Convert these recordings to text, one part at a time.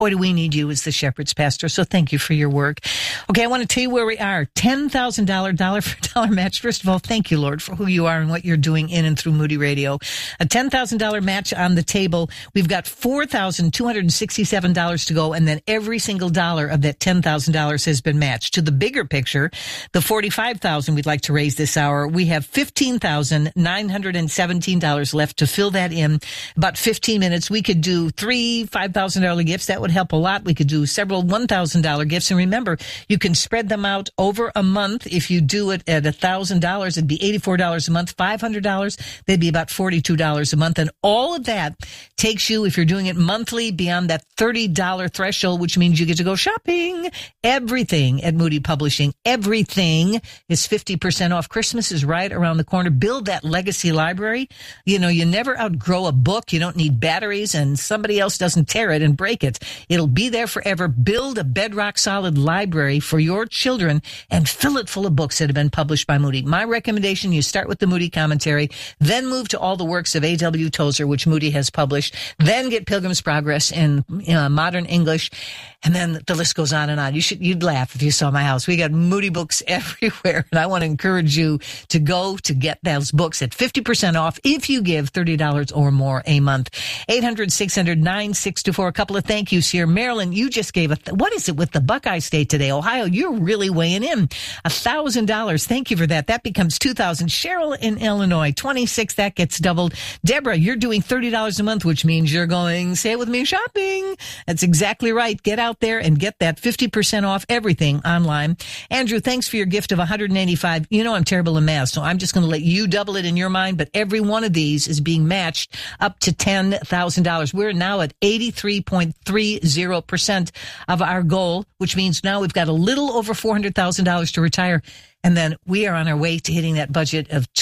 Boy, do we need you as the Shepherd's Pastor, so thank you for your work. Okay, I want to tell you where we are. $10,000 dollar for dollar match. First of all, thank you, Lord, for who you are and what you're doing in and through Moody Radio. A $10,000 match on the table. We've got $4,267 to go, and then every single dollar of that $10,000 has been matched. To the bigger picture, the $45,000 we'd like to raise this hour, we have $15,917 left to fill that in. About 15 minutes. We could do 3 $5,000 gifts. That would help a lot. We could do several $1,000 gifts. And remember, you can spread them out over a month. If you do it at $1,000, it'd be $84 a month. $500, they'd be about $42 a month. And all of that takes you, if you're doing it monthly, beyond that $30 threshold, which means you get to go shopping. Everything at Moody Publishing, everything is 50% off. Christmas is right around the corner. Build that legacy library. You know, you never outgrow a book. You don't need batteries, and somebody else doesn't tear it and break it. It'll be there forever. Build a bedrock solid library for your children and fill it full of books that have been published by Moody. My recommendation, you start with the Moody commentary, then move to all the works of A.W. Tozer, which Moody has published, then get Pilgrim's Progress in modern English, and then the list goes on and on. You'd laugh if you saw my house. We got Moody books everywhere, and I want to encourage you to go to get those books at 50% off if you give $30 or more a month. 800-600-9624. A couple of thank yous here. Marilyn, you just gave what is it with the Buckeye State today? Ohio, you're really weighing in. $1,000. Thank you for that. That becomes $2,000. Cheryl in Illinois, 26. That gets doubled. Deborah, you're doing $30 a month, which means you're going, say it with me, shopping. That's exactly right. Get out there and get that 50% off everything online. Andrew, thanks for your gift of $185. You know I'm terrible in math, so I'm just going to let you double it in your mind, but every one of these is being matched up to $10,000. We're now at 83.30% of our goal, which means now we've got a little over $400,000 to retire. And then we are on our way to hitting that budget of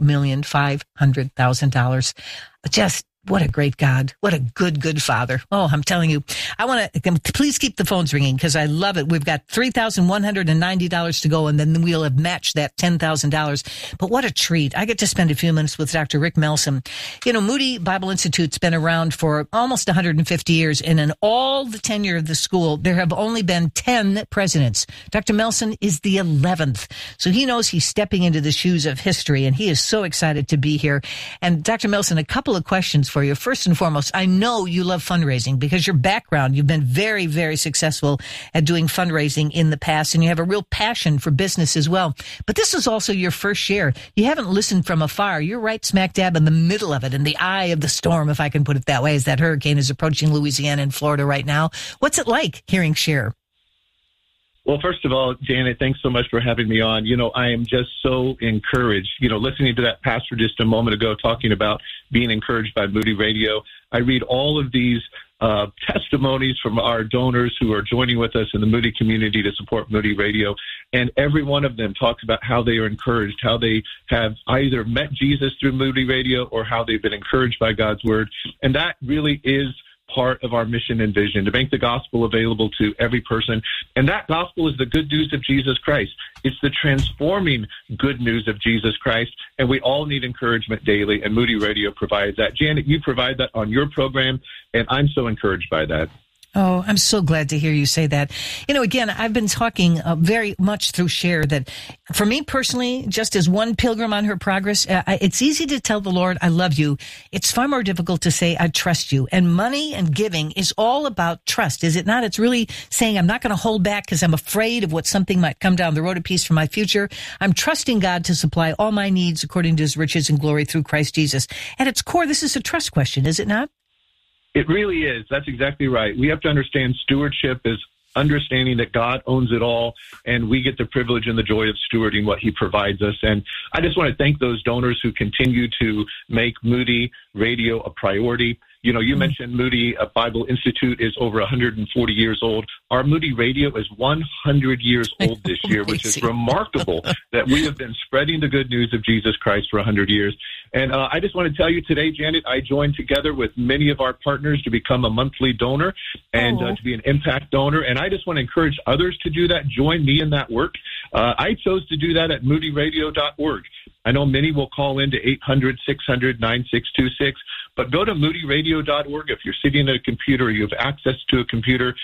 $2,500,000. Just what a great God. What a good Father. Oh, I'm telling you, I want to please keep the phones ringing because I love it. We've got $3,190 to go, and then we'll have matched that $10,000. But what a treat. I get to spend a few minutes with Dr. Rick Melson. You know, Moody Bible Institute's been around for almost 150 years, and in all the tenure of the school, there have only been 10 presidents. Dr. Melson is the 11th. So he knows he's stepping into the shoes of history, and he is so excited to be here. And Dr. Melson, a couple of questions for you. First and foremost, I know you love fundraising because your background, you've been very, very successful at doing fundraising in the past, and you have a real passion for business as well. But this is also your first share. You haven't listened from afar. You're right smack dab in the middle of it, in the eye of the storm, if I can put it that way, as that hurricane is approaching Louisiana and Florida right now. What's it like hearing Share? Well, first of all, Janet, thanks so much for having me on. You know, I am just so encouraged, listening to that pastor just a moment ago talking about being encouraged by Moody Radio. I read all of these testimonies from our donors who are joining with us in the Moody community to support Moody Radio. And every one of them talks about how they are encouraged, how they have either met Jesus through Moody Radio or how they've been encouraged by God's word. And that really is part of our mission and vision, to make the gospel available to every person. And that gospel is the good news of Jesus Christ. It's the transforming good news of Jesus Christ. And we all need encouragement daily, and Moody Radio provides that. Janet, you provide that on your program, and I'm so encouraged by that. Oh, I'm so glad to hear you say that. Again, I've been talking very much through Share that for me personally, just as one pilgrim on her progress, it's easy to tell the Lord, I love you. It's far more difficult to say, I trust you. And money and giving is all about trust, is it not? It's really saying, I'm not going to hold back because I'm afraid of what something might come down the road, a piece for my future. I'm trusting God to supply all my needs according to his riches and glory through Christ Jesus. At its core, this is a trust question, is it not? It really is. That's exactly right. We have to understand stewardship is understanding that God owns it all, and we get the privilege and the joy of stewarding what he provides us. And I just want to thank those donors who continue to make Moody Radio a priority. You mentioned Moody Bible Institute is over 140 years old. Our Moody Radio is 100 years old this year, which is remarkable that we have been spreading the good news of Jesus Christ for 100 years. And I just want to tell you today, Janet, I joined together with many of our partners to become a monthly donor and to be an impact donor. And I just want to encourage others to do that. Join me in that work. I chose to do that at moodyradio.org. I know many will call into 800-600-9626, but go to moodyradio.org. If you're sitting at a computer, you have access to a computer,